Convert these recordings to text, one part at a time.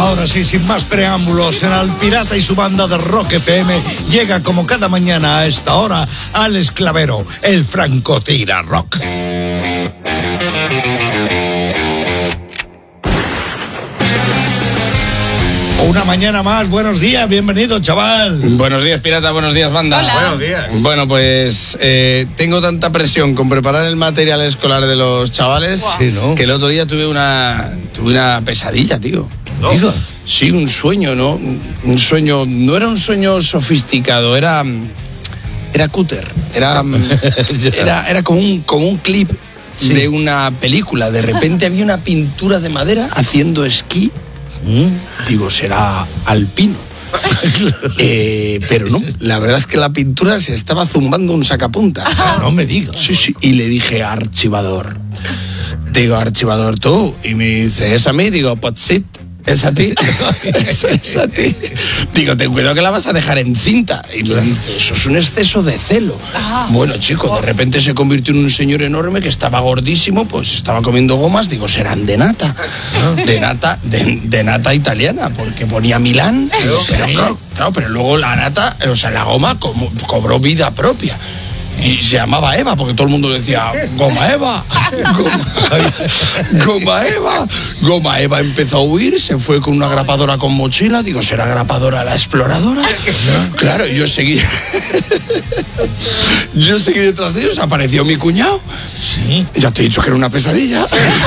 Ahora sí, sin más preámbulos, en El Pirata y su banda de Rock FM llega como cada mañana a esta hora Alex Clavero, el francotira rock. Una mañana más, buenos días, bienvenido, chaval. Buenos días, pirata, buenos días, banda. Hola. Buenos días. Bueno, pues tengo tanta presión con preparar el material escolar de los chavales, Sí, ¿no? que el otro día tuve una pesadilla, tío. ¿No? Diga. Sí, un sueño, ¿no? Un sueño, no era un sueño sofisticado, era cúter, era como un clip de una película. De repente había una pintura de madera haciendo esquí. Digo, será alpino. Pero no, la verdad es que la pintura se estaba zumbando un sacapuntas. No me digas. Sí. Y le dije, archivador. Digo, archivador, tú. Y me dice, ¿es a mí? Digo, potsit. ¿Es a ti? ¿Es a ti? Digo, ten cuidado que la vas a dejar encinta. Y le dice, eso es un exceso de celo. Bueno, chico, de repente se convirtió en un señor enorme que estaba gordísimo, pues estaba comiendo gomas. Digo, serán de nata. De nata italiana, porque ponía Milán. Pero claro, pero luego la nata, o sea, la goma cobró vida propia. Y se llamaba Eva, porque todo el mundo decía, Goma Eva, Goma Eva. Goma Eva empezó a huir, se fue con una grapadora con mochila. Digo, ¿será grapadora la exploradora? Claro, yo seguí detrás de ellos, apareció mi cuñado. Sí. Ya te he dicho que era una pesadilla.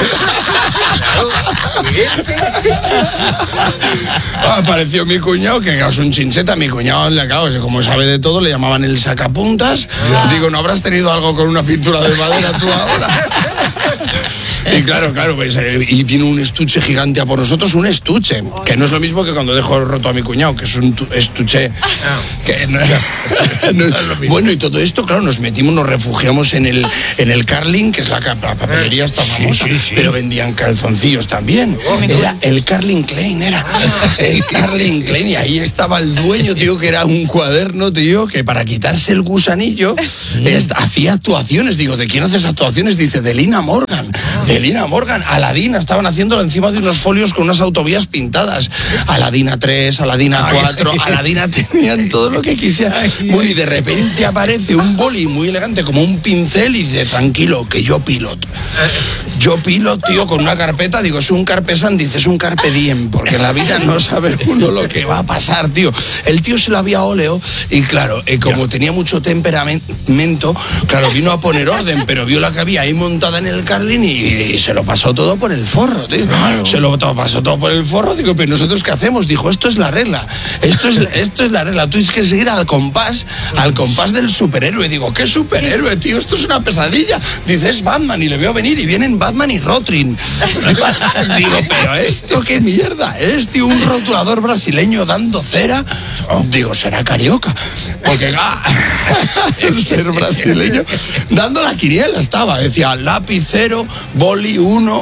Apareció mi cuñado, que es un chincheta. Mi cuñado, claro, como sabe de todo, le llamaban el sacapuntas. Digo, ¿no habrás tenido algo con una pintura de madera tú ahora? Y claro, pues, y vino un estuche gigante a por nosotros, un estuche, que no es lo mismo que cuando dejo roto a mi cuñado, que es un estuche. Que no es lo mismo. Bueno, y todo esto, claro, nos refugiamos en el Carling, que es la papelería esta famosa, sí. pero vendían calzoncillos también. Era el Carling Klein, el Carling Klein, y ahí estaba el dueño, tío, que era un cuaderno, tío, que para quitarse el gusanillo hacía actuaciones. Digo, ¿de quién haces actuaciones? Dice, de Lina Morgan. Lina Morgan, Aladina, estaban haciéndolo encima de unos folios con unas autovías pintadas. Aladina 3, Aladina 4, Aladina tenían todo lo que quisieran. Bueno, y de repente aparece un boli muy elegante, como un pincel, y dice, tranquilo, que yo pilot. Yo pilot, tío, con una carpeta. Digo, es un carpe san, dice, es un carpe diem, porque en la vida no sabe uno lo que va a pasar, tío. El tío se lo había óleo, y claro, como tenía mucho temperamento, claro, vino a poner orden, pero vio la que había ahí montada en el Carlin y se lo pasó todo por el forro, tío. Claro. Se lo pasó todo por el forro. Digo, pero ¿nosotros qué hacemos? Dijo, esto es la regla. Esto es la regla. Tú tienes que seguir al compás del superhéroe. Digo, ¿qué superhéroe, tío? Esto es una pesadilla. Dice, es Batman, y le veo venir y vienen Batman y Rotring. Digo, pero ¿esto qué mierda es, tío? Un rotulador brasileño dando cera. Digo, será carioca. Porque el ser brasileño dando la quiniela estaba. Decía, lapicero, boli 1.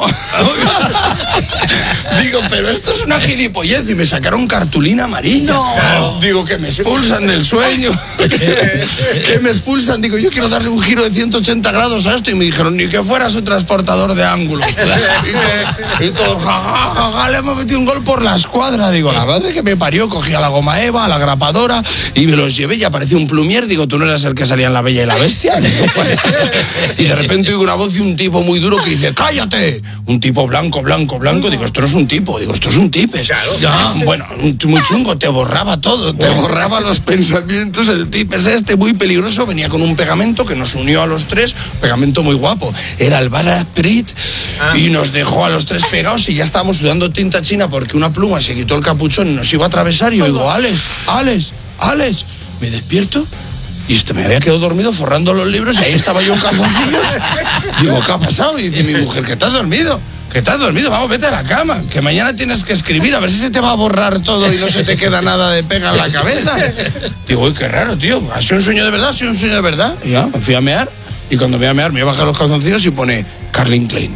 Digo, pero esto es una gilipollez. Y me sacaron cartulina amarilla. No. Digo, que me expulsan del sueño. Que me expulsan. Digo, yo quiero darle un giro de 180 grados a esto. Y me dijeron, ni que fueras un transportador de ángulos. Y todos, jajaja, le hemos metido un gol por la escuadra. Digo, la madre que me parió. Cogí a la Goma Eva, a la grapadora, y me los llevé y apareció un plumier. Digo, tú no eras el que salía en La Bella y la Bestia. Digo, bueno. Y de repente oigo una voz de un tipo muy duro que dice, ¡cállate! Un tipo blanco. Digo, esto no es un tipo. Digo, esto es un tipes. Claro. Ya, bueno, muy chungo, te borraba todo, te borraba los pensamientos. El tipes muy peligroso, venía con un pegamento que nos unió a los tres, pegamento muy guapo. Era el Brad Pitt, y nos dejó a los tres pegados, y ya estábamos sudando tinta china porque una pluma se quitó el capuchón y nos iba a atravesar. Y yo digo, Alex, me despierto. Y me había quedado dormido forrando los libros, y ahí estaba yo en calzoncillos. Digo, ¿qué ha pasado? Y dice mi mujer, ¿que estás dormido? Vamos, vete a la cama, que mañana tienes que escribir, a ver si se te va a borrar todo y no se te queda nada de pega en la cabeza. Digo, uy, qué raro, tío, ¿ha sido un sueño de verdad? Y ya, me fui a mear, y cuando me iba a mear, me iba a bajar los calzoncillos y pone Carling Klein.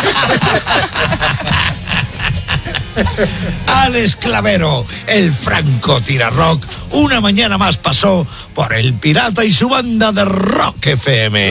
Alex Clavero, el francotira rock, una mañana más pasó por El Pirata y su banda de Rock FM.